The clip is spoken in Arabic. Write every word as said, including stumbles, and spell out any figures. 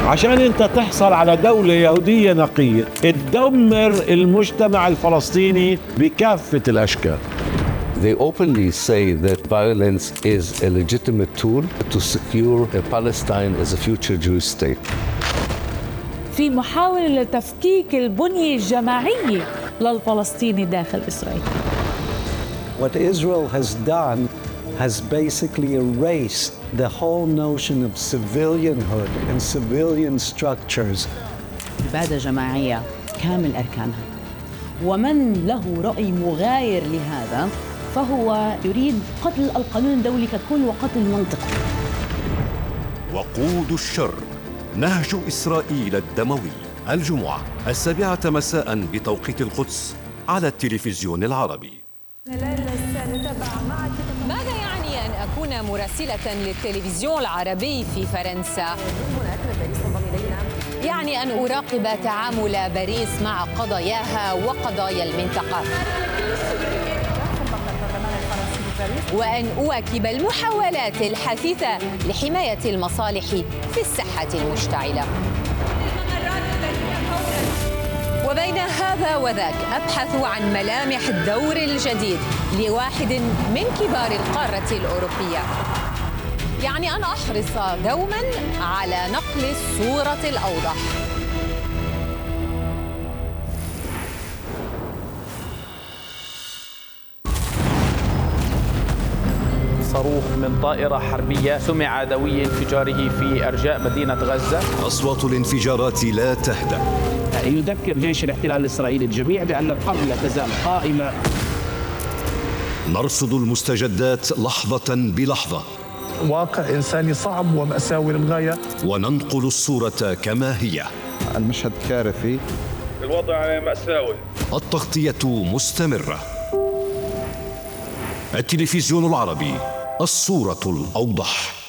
عشان انت تحصل على دولة يهودية نقية تدمر المجتمع الفلسطيني بكافة الأشكال. They openly say that violence is a legitimate tool to secure Palestine as a future Jewish state. في محاولة لتفكيك البنية الجماعية للفلسطيني داخل إسرائيل. What Israel has done has basically erased the whole notion of civilianhood and civilian structures. إبادة جماعية كامل أركانها، ومن له رأي مغاير لهذا فهو يريد قتل القانون الدولي ككل وقتل منطقي. وقود الشر، نهج إسرائيل الدموي، الجمعة السابعة مساء بتوقيت القدس على التلفزيون العربي. ماذا يعني أن أكون مراسلة للتلفزيون العربي في فرنسا؟ يعني أن أراقب تعامل باريس مع قضاياها وقضايا المنطقة، وأن أواكب المحاولات الحثيثة لحماية المصالح في الساحة المشتعلة. وبين هذا وذاك أبحث عن ملامح الدور الجديد لواحد من كبار القارة الأوروبية، يعني أن أحرص دوما على نقل الصورة الأوضح. صاروخ من طائرة حربية سمع دوي انفجاره في أرجاء مدينة غزة. أصوات الانفجارات لا تهدأ. يذكر جيش الاحتلال الإسرائيلي الجميع بأن الحرب لا تزال قائمة. نرصد المستجدات لحظة بلحظة. واقع إنساني صعب ومأساوي للغاية. وننقل الصورة كما هي. المشهد كارثي. الوضع مأساوي. التغطية مستمرة. التلفزيون العربي، الصورة الأوضح.